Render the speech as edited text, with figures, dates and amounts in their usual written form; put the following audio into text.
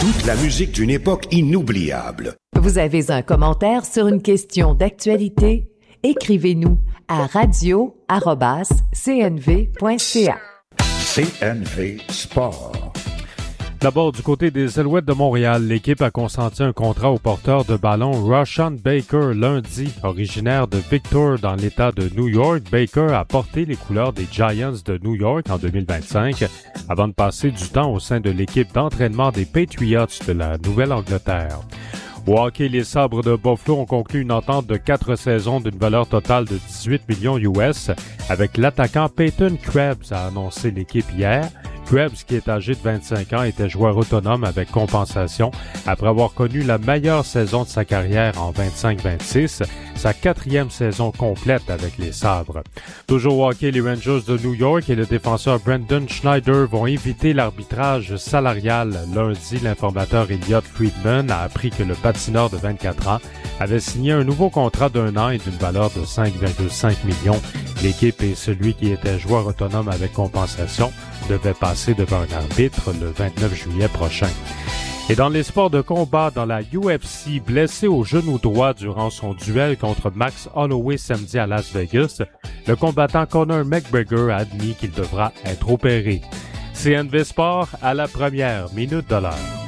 Toute la musique d'une époque inoubliable. Vous avez un commentaire sur une question d'actualité? Écrivez-nous à radio@cnv.ca. CNV Sport. D'abord, du côté des Alouettes de Montréal, l'équipe a consenti un contrat au porteur de ballon Roshan Baker lundi. Originaire de Victor dans l'État de New York, Baker a porté les couleurs des Giants de New York en 2025 avant de passer du temps au sein de l'équipe d'entraînement des Patriots de la Nouvelle-Angleterre. Au hockey, les Sabres de Buffalo ont conclu une entente de 4 saisons d'une valeur totale de 18 millions US avec l'attaquant Peyton Krebs, a annoncé l'équipe hier. Krebs, qui est âgé de 25 ans, était joueur autonome avec compensation après avoir connu la meilleure saison de sa carrière en 25-26, sa 4e saison complète avec les Sabres. Toujours au hockey, les Rangers de New York et le défenseur Brendan Schneider vont éviter l'arbitrage salarial. Lundi, l'informateur Elliot Friedman a appris que le patineur de 24 ans avait signé un nouveau contrat d'1 an et d'une valeur de 5,5 millions. L'équipe et celui qui était joueur autonome avec compensation devait passer devant un arbitre le 29 juillet prochain. Et dans les sports de combat, dans la UFC, blessé au genou droit durant son duel contre Max Holloway samedi à Las Vegas, le combattant Conor McGregor a admis qu'il devra être opéré. CNV Sport à la première minute de l'heure.